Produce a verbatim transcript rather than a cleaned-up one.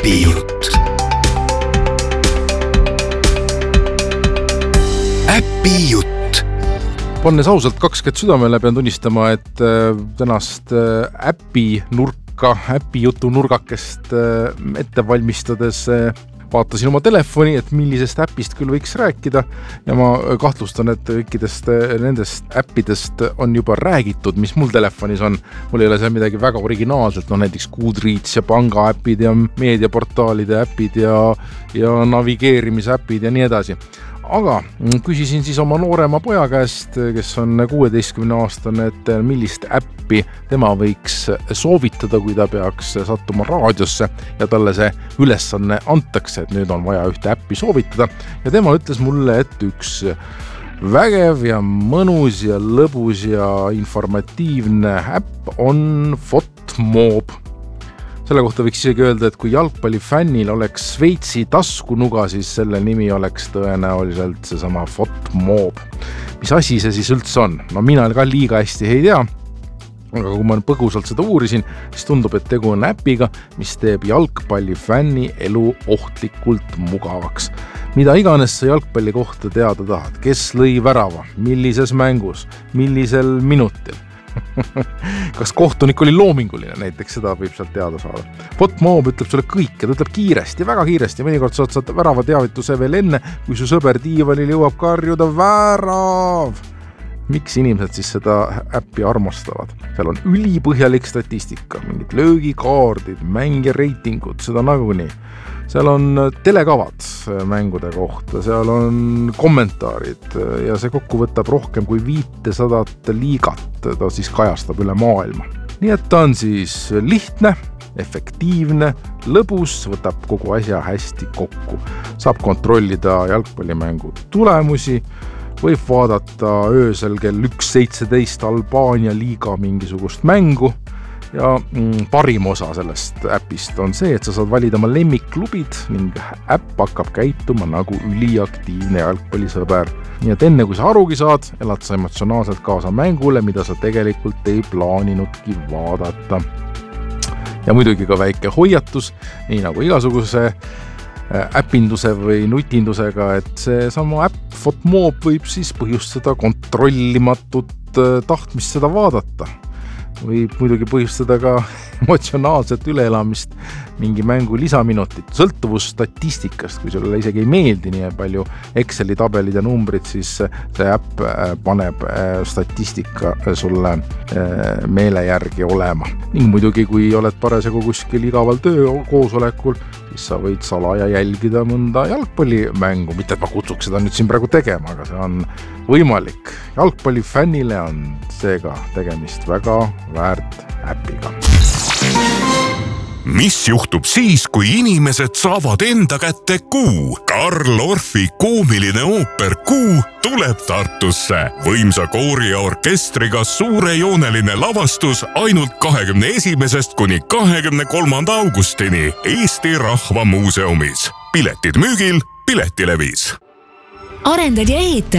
äpijutt. äpijutt. Pannes ausalt kaks kätt südamele, pean tunnistama, et tänast äpi nurka, äpijutu nurgakest ette valmistades vaatasin oma telefoni, et millisest äpist küll võiks rääkida ja ma kahtlustan, et kõikidest nendest äppidest on juba räägitud, mis mul telefonis on. Mul ei ole seal midagi väga originaalselt, no näiteks Goodreads ja pangaäpid ja meediaportaalide äpid ja, ja navigeerimise äpid ja nii edasi. Aga küsisin siis oma noorema poja käest, kes on kuueteistkümne aastane, et millist äppi tema võiks soovitada, kui ta peaks sattuma raadiosse ja talle see ülesanne antakse, et nüüd on vaja ühte äppi soovitada. Ja tema ütles mulle, et üks vägev ja mõnus ja lõbus ja informatiivne äpp on FotMob. Selle kohta võiks isegi öelda, et kui jalgpallifännil oleks Šveitsi taskunuga, siis selle nimi oleks tõenäoliselt seesama FotMob. Mis asi see siis üldse on? No mina ka liiga hästi ei tea, aga kui ma põgusalt seda uurisin, siis tundub, et tegu on äpiga, mis teeb jalgpallifänni elu ohtlikult mugavaks. Mida iganes sa jalgpalli kohta teada tahad, kes lõi värava, millises mängus, millisel minutil. Kas kohtunik oli loominguline, näiteks seda võib sealt teada saada. FotMob ütleb sulle kõik ja ta ütleb kiiresti, väga kiiresti. Mõnikord saad saada värava teavituse veel enne, kui su sõber diivanil jõuab karjuda värav. Miks inimesed siis seda äppi armastavad? Seal on ülipõhjalik statistika, mingid löögikaardid, mängija reitingud, seda nagunii. Seal on telekavad mängude kohta, seal on kommentaarid ja see kokku võtab rohkem kui viitesadat liigat, ta siis kajastab üle maailma. Nii et ta on siis lihtne, efektiivne, lõbus, võtab kogu asja hästi kokku. Saab kontrollida jalgpallimängu tulemusi, võib vaadata öösel kell üks seitseteist Albaania liiga mingisugust mängu. Ja mm, parim osa sellest äpist on see, et sa saad valida oma lemmikklubid ning äpp hakkab käituma nagu üliaktiivne jalgpallisõber. Nii et enne kui sa arugi saad, elad sa emotsionaalselt kaasa mängule, mida sa tegelikult ei plaaninudki vaadata. Ja muidugi ka väike hoiatus, nii nagu igasuguse äpinduse või nutindusega, et see sama äpp FotMob võib siis põhjustada kontrollimatut tahtmist seda vaadata. Võib muidugi põhjustada ka emotsionaalset üleelamist mingi mängu lisaminutit. Sõltuvus statistikast, kui sulle isegi ei meeldi nii palju Exceli tabelid ja numbrid, siis see äpp paneb statistika sulle meele järgi olema. Ning muidugi, kui oled parasjagu kuskil igaval töökoosolekul, siis sa võid salaja jälgida mõnda jalgpallimängu. Mitte et ma kutsuks seda nüüd siin praegu tegema, aga see on võimalik. Jalgpallifännile on seega tegemist väga väärt äpiga. Mis juhtub siis, kui inimesed saavad enda kätte Kuu? Karl Orfi koomiline ooper Kuu tuleb Tartusse. Võimsa koori ja orkestriga suurejooneline lavastus ainult kahekümne esimesest kuni kahekümne kolmanda augustini Eesti Rahva Muuseumis. Piletid müügil Piletilevis. Arendad ja ehitad